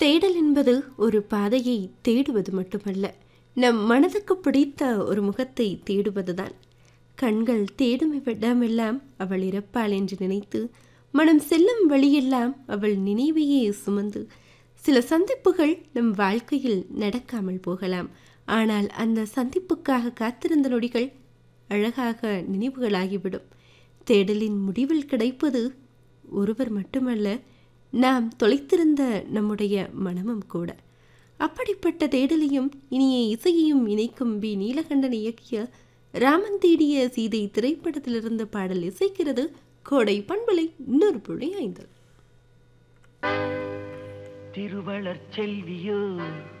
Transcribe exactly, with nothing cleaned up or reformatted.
தேடல் என்பது ஒரு பாதையை தேடுவது மட்டுமல்ல, நம் மனதுக்கு பிடித்த ஒரு முகத்தை தேடுவதுதான். கண்கள் தேடும் விடமெல்லாம் அவள் இறப்பாள் என்று நினைத்து, மனம் செல்லும் வழியெல்லாம் அவள் நினைவையே சுமந்து, சில சந்திப்புகள் நம் வாழ்க்கையில் நடக்காமல் போகலாம். ஆனால் அந்த சந்திப்புக்காக காத்திருந்த நொடிகள் அழகாக நினைவுகளாகிவிடும். தேடலின் முடிவில் கிடைப்பது ஒருவர் மட்டுமல்ல, நாம் தொலைத்திருந்த நம்முடைய மனமும் கூட. அப்படிப்பட்ட தேடலையும் இனிய இசையையும் இணைக்கும் பி நீலகண்டன் இயக்கிய ராமன் தேடிய சீதை திரைப்படத்திலிருந்த பாடல் இசைக்கிறது கோடை பண்பலை இன்னொரு புள்ளி ஐந்து. திருவளர் செல்வியோ